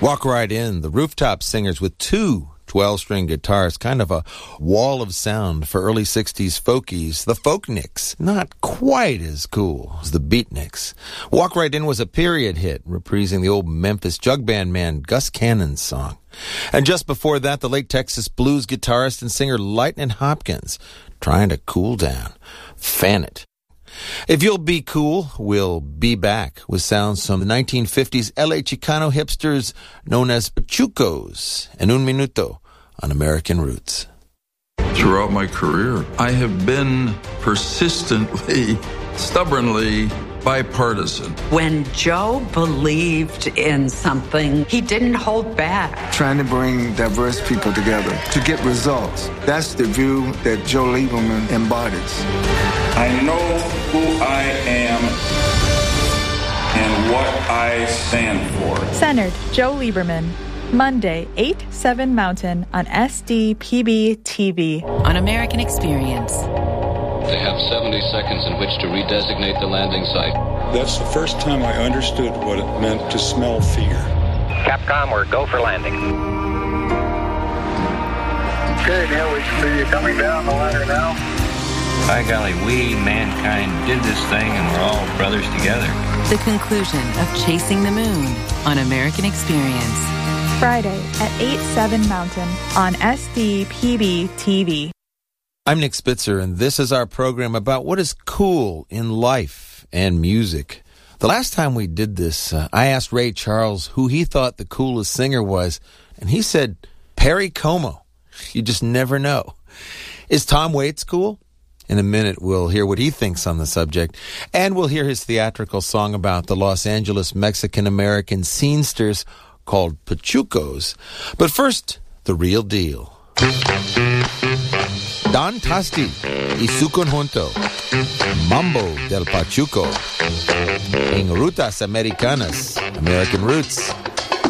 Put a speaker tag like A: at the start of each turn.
A: Walk Right In, the Rooftop Singers with two 12-string guitars, kind of a wall of sound for early 60s folkies. The Folkniks, not quite as cool as the Beatniks. Walk Right In was a period hit, reprising the old Memphis jug band man Gus Cannon's song. And just before that, the late Texas blues guitarist and singer Lightnin' Hopkins, trying to cool down. Fan It. If you'll be cool, we'll be back with sounds from the 1950s LA Chicano hipsters known as Pachucos en un minuto on American Roots.
B: Throughout my career, I have been persistently, stubbornly bipartisan.
C: When Joe believed in something, he didn't hold back.
D: Trying to bring diverse people together to get results. That's the view that Joe Lieberman embodies.
E: I know who I am and what I stand for.
F: Senator Joe Lieberman, Monday, 8/7 Mountain on SDPB-TV.
G: On American Experience.
H: They have 70 seconds in which to redesignate the landing site.
I: That's the first time I understood what it meant to smell fear.
J: Capcom, we're go for landing.
K: Okay, Neil, we can see you coming down the ladder now.
L: By golly, we, mankind, did this thing and we're all brothers together.
G: The conclusion of Chasing the Moon on American Experience.
F: Friday at 8/7 Mountain on SDPB-TV.
A: I'm Nick Spitzer, and this is our program about what is cool in life and music. The last time we did this, I asked Ray Charles who he thought the coolest singer was, and he said Perry Como. You just never know. Is Tom Waits cool? In a minute, we'll hear what he thinks on the subject, and we'll hear his theatrical song about the Los Angeles Mexican-American scenesters called Pachucos. But first, the real deal. Don Tasti y su conjunto, Mambo del Pachuco, en Rutas Americanas, American Roots.